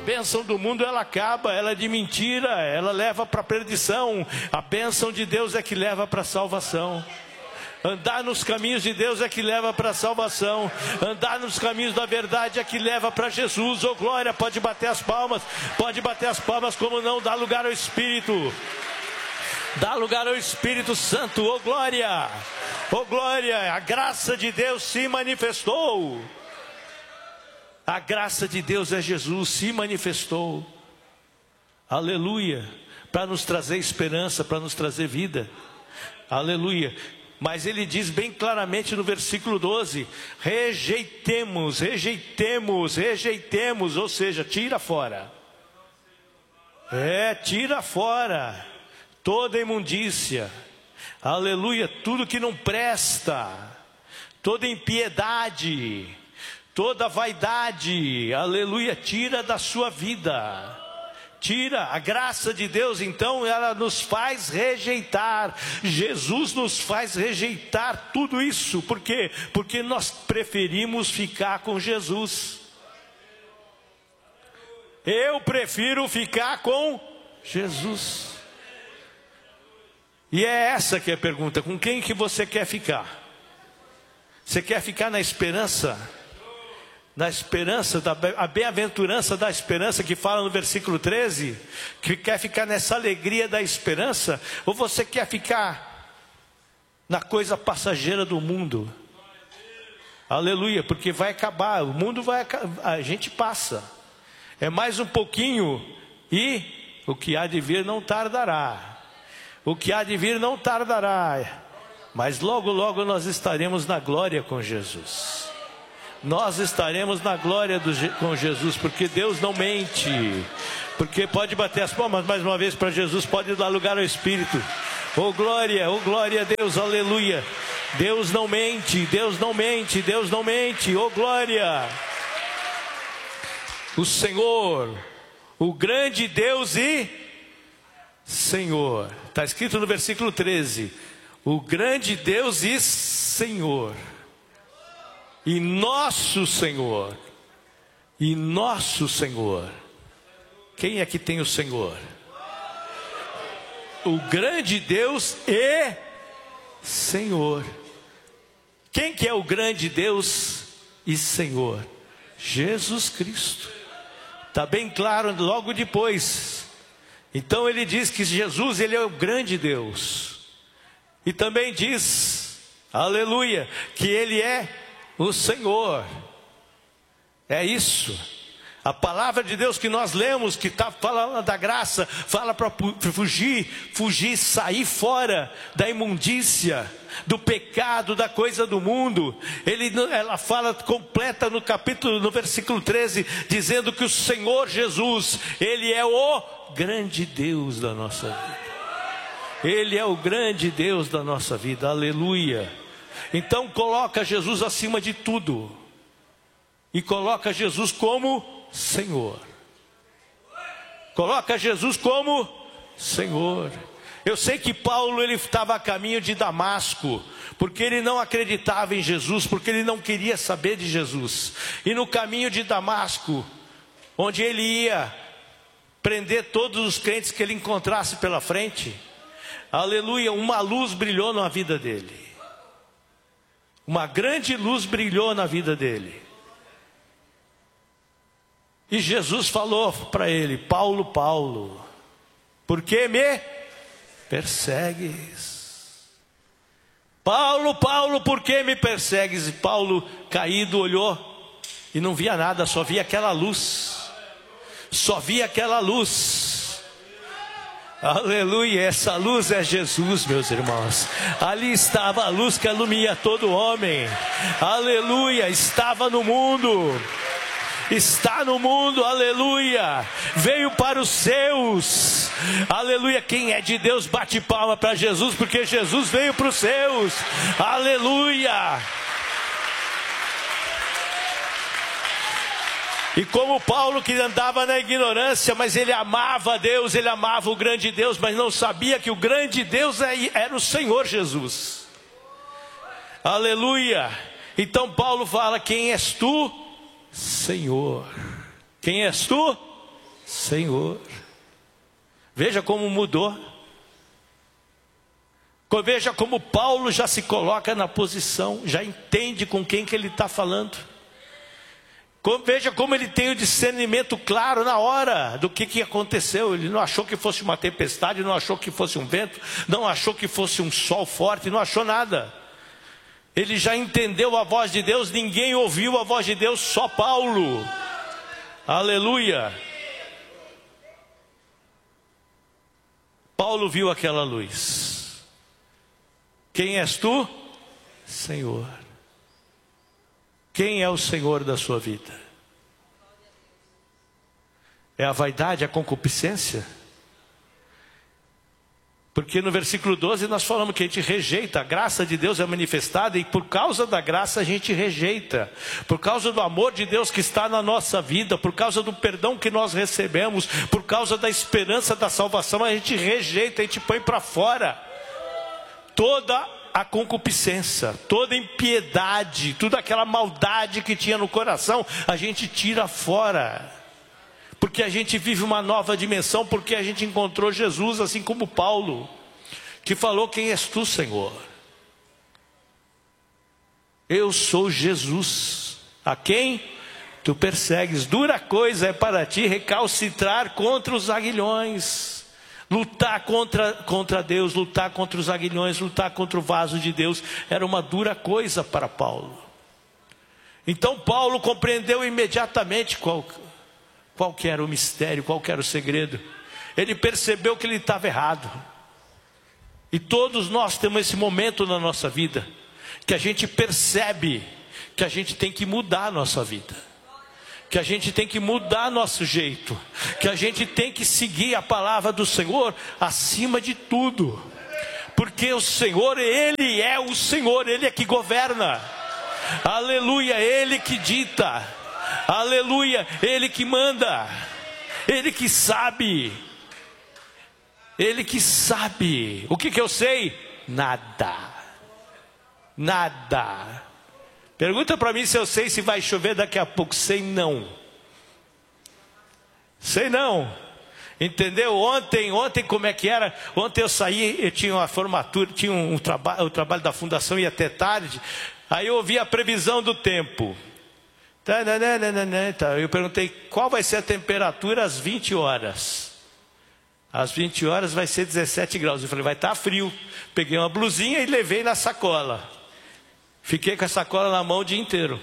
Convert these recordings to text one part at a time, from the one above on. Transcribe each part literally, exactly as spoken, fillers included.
bênção do mundo ela acaba, ela é de mentira, ela leva para a perdição. A bênção de Deus é que leva para a salvação. Andar nos caminhos de Deus é que leva para a salvação. Andar nos caminhos da verdade é que leva para Jesus. Oh glória, pode bater as palmas, pode bater as palmas, como não, dá lugar ao Espírito. Dá lugar ao Espírito Santo. Oh glória, oh glória, a graça de Deus se manifestou. A graça de Deus é Jesus, se manifestou. Aleluia, para nos trazer esperança, para nos trazer vida. Aleluia. Mas ele diz bem claramente no versículo doze: rejeitemos, rejeitemos, rejeitemos, ou seja, tira fora. É, tira fora toda imundícia. Aleluia, tudo que não presta, toda impiedade, toda vaidade, aleluia, tira da sua vida. Tira. A graça de Deus, então, ela nos faz rejeitar. Jesus nos faz rejeitar tudo isso. Por quê? Porque nós preferimos ficar com Jesus. Eu prefiro ficar com Jesus. E é essa que é a pergunta: com quem que você quer ficar? Você quer ficar na esperança? Na esperança, da, a bem-aventurança da esperança que fala no versículo treze, que quer ficar nessa alegria da esperança, ou você quer ficar na coisa passageira do mundo? Aleluia, porque vai acabar, o mundo vai acabar, a gente passa, é mais um pouquinho e o que há de vir não tardará, o que há de vir não tardará, mas logo logo nós estaremos na glória com Jesus. Nós estaremos na glória do, com Jesus, porque Deus não mente. Porque pode bater as palmas mais uma vez para Jesus, pode dar lugar ao Espírito. Oh glória, oh glória a Deus, aleluia. Deus não mente, Deus não mente, Deus não mente, oh glória. O Senhor, o grande Deus e Senhor. Está escrito no versículo treze: o grande Deus e Senhor. E nosso Senhor, e nosso Senhor. Quem é que tem o Senhor? O grande Deus e Senhor. Quem que é o grande Deus e Senhor? Jesus Cristo. Está bem claro logo depois. Então ele diz que Jesus, ele é o grande Deus. E também diz, aleluia, que ele é o Senhor. É isso. A palavra de Deus que nós lemos, que está falando da graça, fala para fugir, fugir, sair fora da imundícia, do pecado, da coisa do mundo. Ele, ela fala completa no capítulo, no versículo treze, dizendo que o Senhor Jesus, ele é o grande Deus da nossa vida. Ele é o grande Deus da nossa vida. Aleluia. Então coloca Jesus acima de tudo. E coloca Jesus como Senhor. Coloca Jesus como Senhor. Eu sei que Paulo, ele estava a caminho de Damasco, porque ele não acreditava em Jesus, porque ele não queria saber de Jesus. E no caminho de Damasco, onde ele ia prender todos os crentes que ele encontrasse pela frente, aleluia, uma luz brilhou na vida dele. Uma grande luz brilhou na vida dele. E Jesus falou para ele: Paulo, Paulo, por que me persegues? Paulo, Paulo, por que me persegues? E Paulo, caído, olhou e não via nada, só via aquela luz. Só via aquela luz. Aleluia, essa luz é Jesus, meus irmãos. Ali estava a luz que ilumina todo homem. Aleluia, estava no mundo. Está no mundo, aleluia. Veio para os seus. Aleluia, quem é de Deus bate palma para Jesus, porque Jesus veio para os seus. Aleluia. E como Paulo, que andava na ignorância, mas ele amava a Deus, ele amava o grande Deus, mas não sabia que o grande Deus era o Senhor Jesus. Aleluia. Então Paulo fala: quem és tu, Senhor? Quem és tu? Senhor. Veja como mudou. Veja como Paulo já se coloca na posição, já entende com quem que ele está falando. Veja como ele tem o discernimento claro na hora do que, que aconteceu. Ele não achou que fosse uma tempestade, não achou que fosse um vento, não achou que fosse um sol forte, não achou nada. Ele já entendeu a voz de Deus, ninguém ouviu a voz de Deus, só Paulo. Aleluia. Paulo viu aquela luz. Quem és tu? Senhor. Quem é o Senhor da sua vida? É a vaidade, a concupiscência? Porque no versículo doze nós falamos que a gente rejeita, a graça de Deus é manifestada e por causa da graça a gente rejeita. Por causa do amor de Deus que está na nossa vida, por causa do perdão que nós recebemos, por causa da esperança da salvação, a gente rejeita, a gente põe para fora toda a concupiscência, toda a impiedade, toda aquela maldade que tinha no coração, a gente tira fora. Porque a gente vive uma nova dimensão, porque a gente encontrou Jesus, assim como Paulo, que falou: quem és tu, Senhor? Eu sou Jesus, a quem tu persegues. Dura coisa é para ti recalcitrar contra os aguilhões. Lutar contra, contra Deus, lutar contra os aguilhões, lutar contra o vaso de Deus, era uma dura coisa para Paulo. Então Paulo compreendeu imediatamente qual, qual que era o mistério, qual que era o segredo. Ele percebeu que ele estava errado. E todos nós temos esse momento na nossa vida, que a gente percebe que a gente tem que mudar a nossa vida, que a gente tem que mudar nosso jeito, que a gente tem que seguir a palavra do Senhor acima de tudo, porque o Senhor, Ele é o Senhor, Ele é que governa, aleluia, Ele que dita, aleluia, Ele que manda, Ele que sabe, Ele que sabe. O que que eu sei? Nada, nada. Pergunta para mim se eu sei se vai chover daqui a pouco. Sei não. Sei não. Entendeu? Ontem, ontem como é que era? Ontem eu saí, eu tinha uma formatura, tinha um, um trabalho, o trabalho da fundação ia até tarde. Aí eu ouvi a previsão do tempo. Eu perguntei qual vai ser a temperatura às vinte horas. Às vinte horas vai ser dezessete graus. Eu falei, vai estar frio. Peguei uma blusinha e levei na sacola. Fiquei com a sacola na mão o dia inteiro.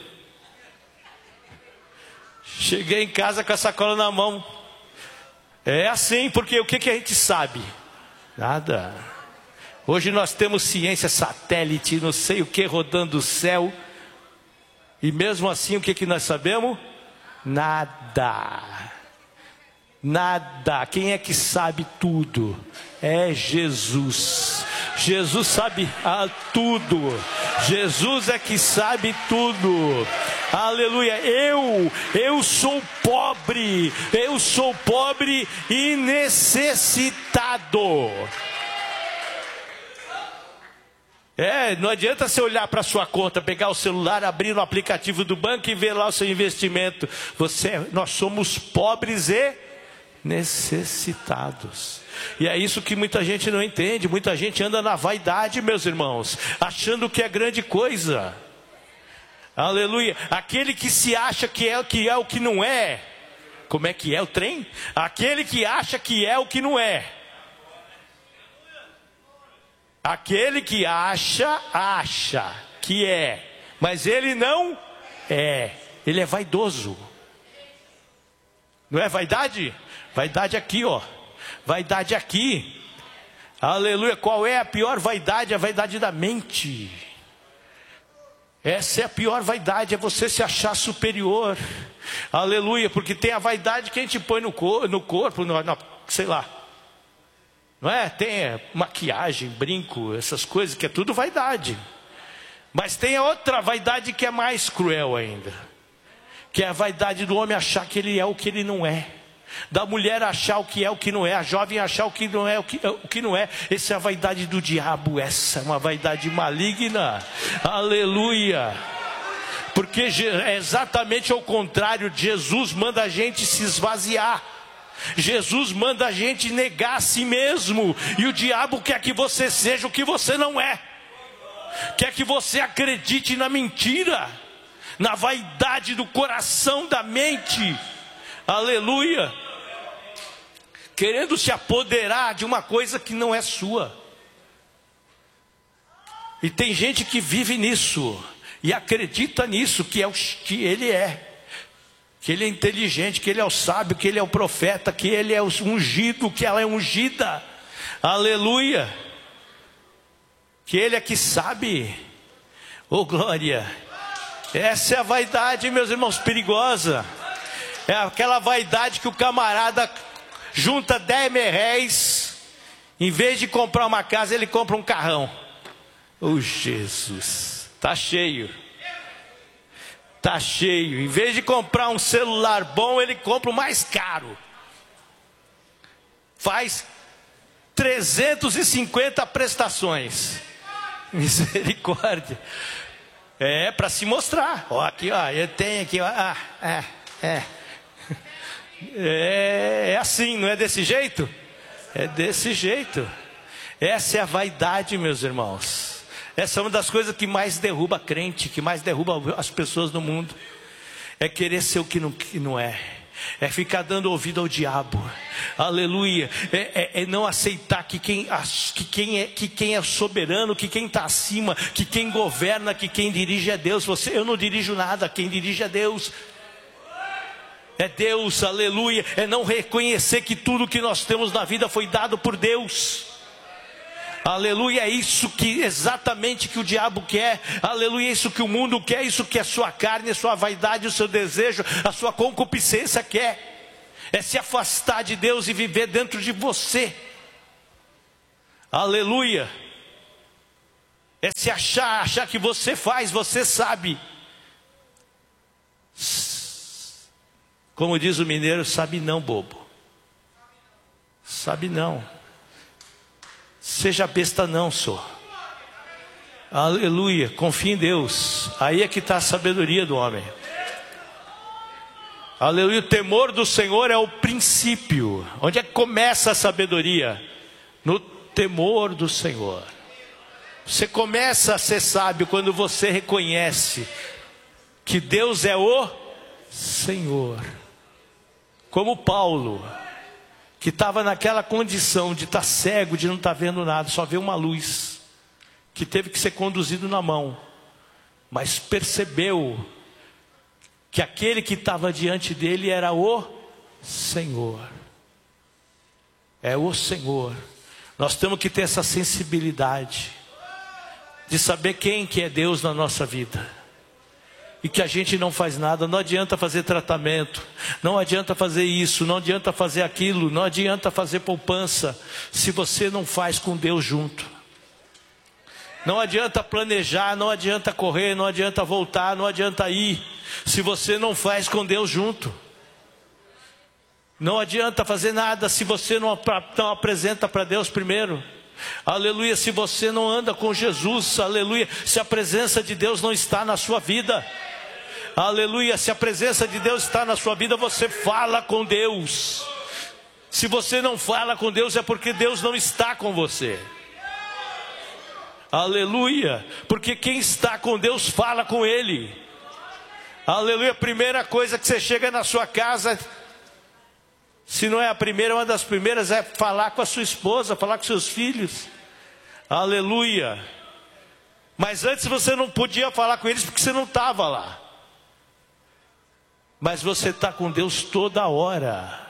Cheguei em casa com a sacola na mão. É assim, porque o que, que a gente sabe? Nada. Hoje nós temos ciência, satélite, não sei o que rodando o céu. E mesmo assim, o que, que nós sabemos? Nada. Nada. Quem é que sabe tudo? É Jesus. Jesus sabe ah, tudo. Jesus é que sabe tudo. Aleluia. Eu, eu sou pobre. Eu sou pobre e necessitado. É, não adianta você olhar para a sua conta, pegar o celular, abrir o aplicativo do banco e ver lá o seu investimento. Você, nós somos pobres e necessitados. E é isso que muita gente não entende. Muita gente anda na vaidade, meus irmãos, achando que é grande coisa. Aleluia. Aquele que se acha que é o que é o que não é. Como é que é o trem? Aquele que acha que é o que não é. Aquele que acha, acha que é, mas ele não é. Ele é vaidoso. Não é vaidade? Vaidade aqui, ó. Vaidade aqui. Aleluia. Qual é a pior vaidade? A vaidade da mente. Essa é a pior vaidade, é você se achar superior. Aleluia. Porque tem a vaidade que a gente põe no, cor, no corpo, no, no, sei lá. Não é? Tem maquiagem, brinco, essas coisas que é tudo vaidade. Mas tem a outra vaidade que é mais cruel ainda. Que é a vaidade do homem achar que ele é o que ele não é. Da mulher achar o que é o que não é. A jovem achar o que não é o que, o que não é. Essa é a vaidade do diabo. Essa é uma vaidade maligna. Aleluia. Porque é exatamente ao contrário. Jesus manda a gente se esvaziar. Jesus manda a gente negar a si mesmo. E o diabo quer que você seja o que você não é. Quer que você acredite na mentira, na vaidade do coração, da mente. Aleluia. Querendo se apoderar de uma coisa que não é sua. E tem gente que vive nisso e acredita nisso, que é o que ele é. Que ele é inteligente, que ele é o sábio, que ele é o profeta, que ele é o ungido, que ela é ungida. Aleluia. Que ele é que sabe. Oh glória. Essa é a vaidade, meus irmãos, perigosa. É aquela vaidade que o camarada junta dez mil réis, em vez de comprar uma casa, ele compra um carrão. Oh Jesus, tá cheio. Tá cheio. Em vez de comprar um celular bom, ele compra o mais caro. Faz trezentas e cinquenta prestações. Misericórdia. É para se mostrar. Ó, aqui, ó, eu tenho aqui, ó. Ah, é, é. É, é assim, não é desse jeito? É desse jeito. Essa é a vaidade, meus irmãos. Essa é uma das coisas que mais derruba crente, que mais derruba as pessoas no mundo. É querer ser o que não, que não é. É ficar dando ouvido ao diabo. Aleluia. É, é, é não aceitar que quem, que, quem é, que quem é soberano, que quem está acima, que quem governa, que quem dirige é Deus. Você, eu não dirijo nada, quem dirige é Deus. É Deus, aleluia. É não reconhecer que tudo que nós temos na vida foi dado por Deus. Aleluia, é isso que exatamente que o diabo quer. Aleluia, é isso que o mundo quer. Isso que a sua carne, a sua vaidade, o seu desejo, a sua concupiscência quer. É se afastar de Deus e viver dentro de você. Aleluia. É se achar, achar que você faz, você sabe. Como diz o mineiro, sabe não, bobo. Sabe não. Seja besta não, só. Aleluia, confia em Deus. Aí é que está a sabedoria do homem. Aleluia, o temor do Senhor é o princípio. Onde é que começa a sabedoria? No temor do Senhor. Você começa a ser sábio quando você reconhece que Deus é o Senhor. Como Paulo, que estava naquela condição de estar cego, de não estar vendo nada, só vê uma luz, que teve que ser conduzido na mão, mas percebeu que aquele que estava diante dele era o Senhor. É o Senhor. Nós temos que ter essa sensibilidade de saber quem que é Deus na nossa vida. E que a gente não faz nada. Não adianta fazer tratamento, não adianta fazer isso, não adianta fazer aquilo, não adianta fazer poupança, se você não faz com Deus junto. Não adianta planejar, não adianta correr, não adianta voltar, não adianta ir, se você não faz com Deus junto. Não adianta fazer nada se você não, não apresenta para Deus primeiro. Aleluia, se você não anda com Jesus, aleluia, se a presença de Deus não está na sua vida. Aleluia, se a presença de Deus está na sua vida, você fala com Deus. Se você não fala com Deus, é porque Deus não está com você. Aleluia, porque quem está com Deus fala com Ele. Aleluia, a primeira coisa que você chega na sua casa, se não é a primeira, uma das primeiras é falar com a sua esposa, falar com seus filhos. Aleluia. Mas antes você não podia falar com eles porque você não estava lá. Mas você está com Deus toda hora.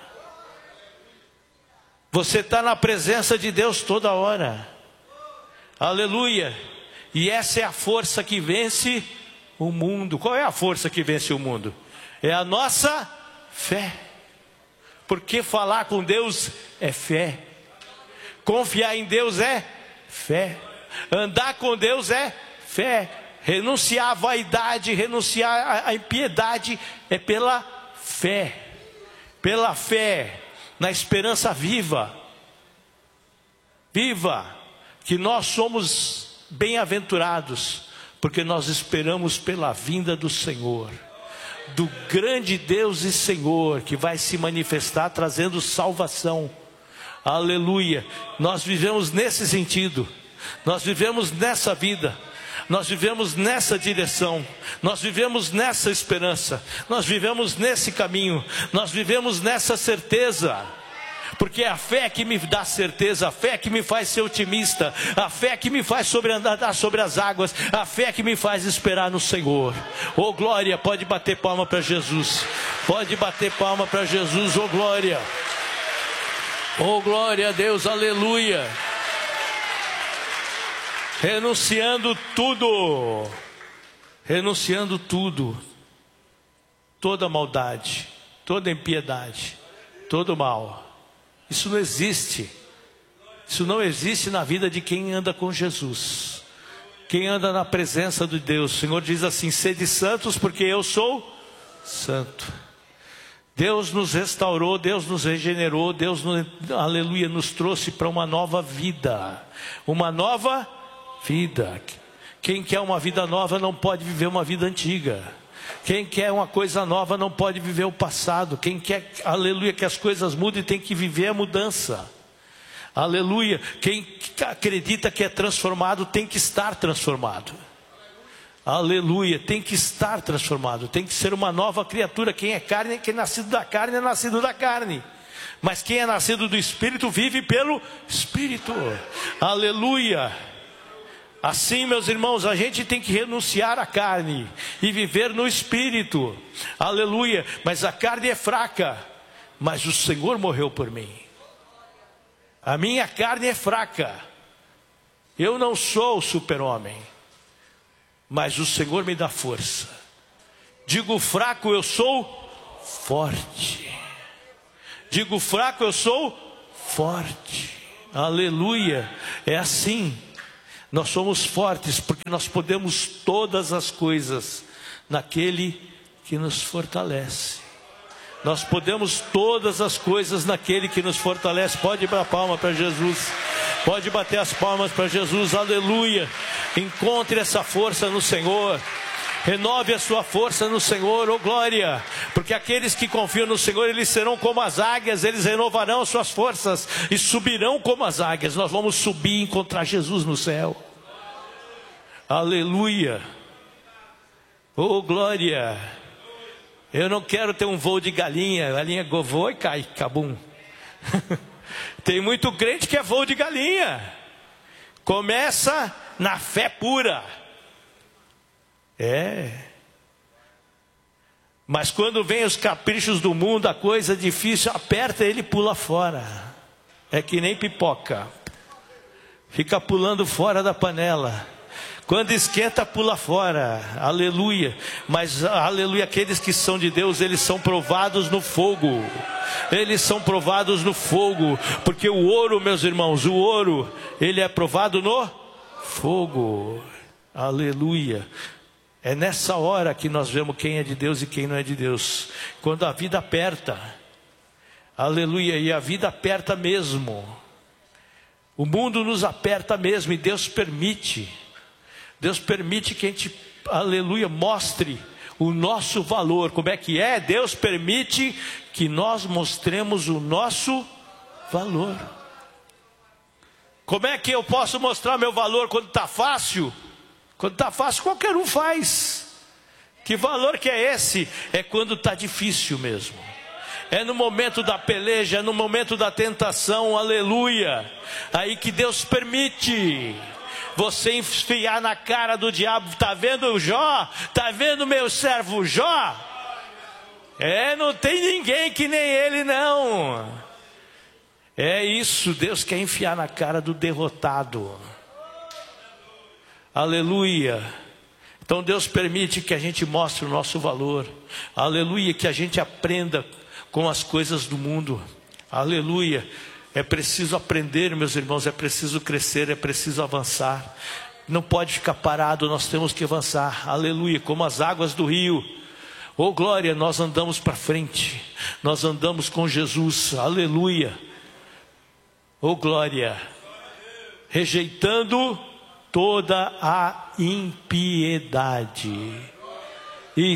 Você está na presença de Deus toda hora. Aleluia. E essa é a força que vence o mundo. Qual é a força que vence o mundo? É a nossa fé. Porque falar com Deus é fé. Confiar em Deus é fé. Andar com Deus é fé. Renunciar à vaidade, renunciar à impiedade é pela fé. Pela fé, na esperança viva. Viva, que nós somos bem-aventurados, porque nós esperamos pela vinda do Senhor. do grande Deus e Senhor, que vai se manifestar trazendo salvação. Aleluia. Nós vivemos nesse sentido, nós vivemos nessa vida, nós vivemos nessa direção, nós vivemos nessa esperança, nós vivemos nesse caminho, nós vivemos nessa certeza. Porque é a fé que me dá certeza, a fé que me faz ser otimista, a fé que me faz sobre andar sobre as águas, a fé que me faz esperar no Senhor. Oh glória, pode bater palma para Jesus, pode bater palma para Jesus, oh glória, oh glória a Deus, aleluia. Renunciando tudo, renunciando tudo, toda maldade, toda impiedade, todo mal. Isso não existe, isso não existe na vida de quem anda com Jesus, quem anda na presença de Deus. O Senhor diz assim: sede santos porque eu sou santo. Deus nos restaurou, Deus nos regenerou, Deus, nos, aleluia, nos trouxe para uma nova vida, uma nova vida. Quem quer uma vida nova não pode viver uma vida antiga. Quem quer uma coisa nova não pode viver o passado. Quem quer, aleluia, que as coisas mudem tem que viver a mudança. Aleluia. Quem acredita que é transformado tem que estar transformado. Aleluia. Tem que estar transformado. Tem que ser uma nova criatura. Quem é carne, quem é nascido da carne é nascido da carne. Mas quem é nascido do Espírito vive pelo Espírito. Aleluia. Assim, meus irmãos, a gente tem que renunciar à carne e viver no Espírito. Aleluia. Mas a carne é fraca, mas o Senhor morreu por mim. A minha carne é fraca. Eu não sou o super-homem, mas o Senhor me dá força. Digo fraco, eu sou forte. Digo fraco, eu sou forte. Aleluia. É assim. Nós somos fortes porque nós podemos todas as coisas naquele que nos fortalece. Nós podemos todas as coisas naquele que nos fortalece. Pode dar palma para Jesus. Pode bater as palmas para Jesus. Aleluia. Encontre essa força no Senhor. Renove a sua força no Senhor, oh glória. Porque aqueles que confiam no Senhor, eles serão como as águias. Eles renovarão as suas forças e subirão como as águias. Nós vamos subir e encontrar Jesus no céu. Aleluia. Oh glória. Eu não quero ter um voo de galinha. Galinha voa e cai, cabum. Tem muito crente que é voo de galinha. Começa na fé pura. É. Mas quando vem os caprichos do mundo, a coisa difícil, aperta ele e pula fora. É que nem pipoca. Fica pulando fora da panela. Quando esquenta, pula fora. Aleluia. Mas, aleluia, aqueles que são de Deus, eles são provados no fogo. Eles são provados no fogo. Porque o ouro, meus irmãos, o ouro, ele é provado no fogo. Aleluia. É nessa hora que nós vemos quem é de Deus e quem não é de Deus. Quando a vida aperta. Aleluia. E a vida aperta mesmo. O mundo nos aperta mesmo. E Deus permite. Deus permite que a gente, aleluia, mostre o nosso valor. Como é que é? Deus permite que nós mostremos o nosso valor. Como é que eu posso mostrar meu valor quando está fácil? Quando está fácil, qualquer um faz. Que valor que é esse? É quando está difícil mesmo. É no momento da peleja, é no momento da tentação, aleluia. Aí que Deus permite você enfiar na cara do diabo. Está vendo o Jó? Está vendo meu servo Jó? É, não tem ninguém que nem ele não. É isso, Deus quer enfiar na cara do derrotado. Aleluia. Então Deus permite que a gente mostre o nosso valor. Aleluia, que a gente aprenda com as coisas do mundo. Aleluia. É preciso aprender, meus irmãos, é preciso crescer, é preciso avançar. Não pode ficar parado, nós temos que avançar. Aleluia, como as águas do rio. Oh glória, nós andamos para frente. Nós andamos com Jesus. Aleluia. Oh glória. Rejeitando toda a impiedade e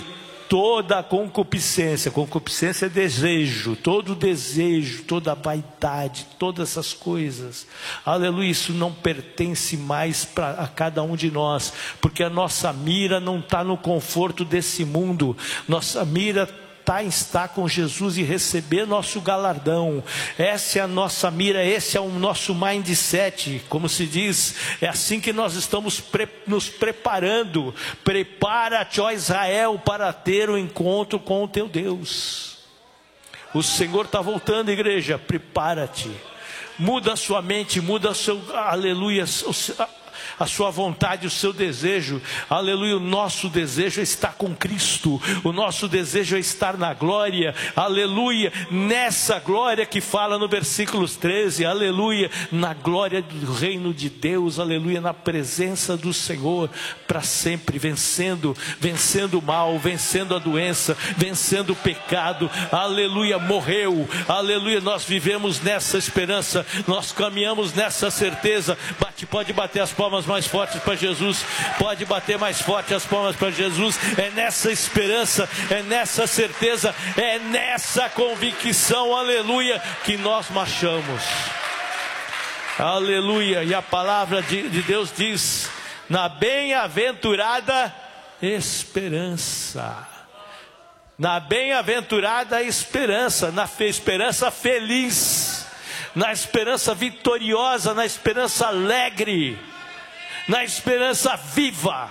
toda a concupiscência. Concupiscência é desejo, todo desejo, toda vaidade, todas essas coisas. Aleluia, isso não pertence mais pra, a cada um de nós, porque a nossa mira não está no conforto desse mundo. Nossa mira está em estar com Jesus e receber nosso galardão. Essa é a nossa mira, esse é o nosso mindset, como se diz. É assim que nós estamos pre- nos preparando. Prepara-te, ó Israel, para ter o encontro com o teu Deus. O Senhor está voltando, igreja. Prepara-te, muda a sua mente, muda o seu, aleluia, o seu, a sua vontade, o seu desejo. Aleluia, o nosso desejo é estar com Cristo, o nosso desejo é estar na glória. Aleluia, nessa glória que fala no versículos treze, aleluia, na glória do reino de Deus, aleluia, na presença do Senhor para sempre, vencendo, vencendo o mal, vencendo a doença, vencendo o pecado. Aleluia, morreu. Aleluia, nós vivemos nessa esperança, nós caminhamos nessa certeza. Bate, pode bater as palmas mais fortes para Jesus, pode bater mais forte as palmas para Jesus. É nessa esperança, é nessa certeza, é nessa convicção, aleluia, que nós marchamos. Aleluia, e a palavra de, de Deus diz: na bem-aventurada esperança, na bem-aventurada esperança, na fe, esperança feliz, na esperança vitoriosa, na esperança alegre, na esperança viva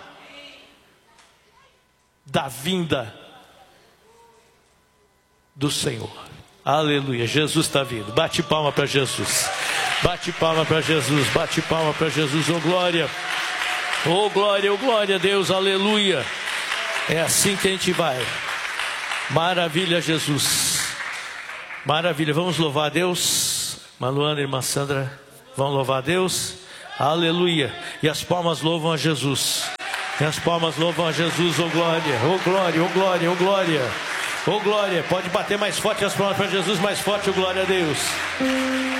da vinda do Senhor. Aleluia, Jesus está vindo. Bate palma para Jesus, bate palma para Jesus, bate palma para Jesus. Oh glória, oh glória, oh glória a Deus, aleluia. É assim que a gente vai. Maravilha, Jesus, maravilha. Vamos louvar a Deus. Maluana, irmã Sandra, vamos louvar a Deus. Aleluia. E as palmas louvam a Jesus. E as palmas louvam a Jesus. Oh glória, oh glória, oh glória, oh glória, oh glória. Pode bater mais forte as palmas para Jesus, mais forte, oh glória a Deus.